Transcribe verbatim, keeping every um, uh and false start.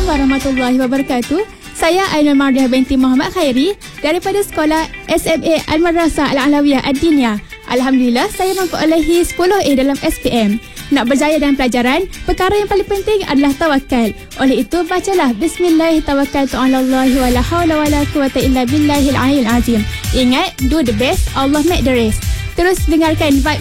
warahmatullahi wabarakatuh. Saya Ainul Mardiah binti Muhammad Khairi daripada Sekolah S M A Al-Madrasah Al-Alawiyah Ad-Diniyah. Alhamdulillah, saya memperolehi sepuluh A dalam S P M. Nak berjaya dalam pelajaran, perkara yang paling penting adalah tawakal. Oleh itu, bacalah Bismillah tawakkaltu 'alallahi wa la haula wa la quwwata illa billahil 'aliyyil azim. Ingat, do the best, Allah make the rest. Terus dengarkan Vibe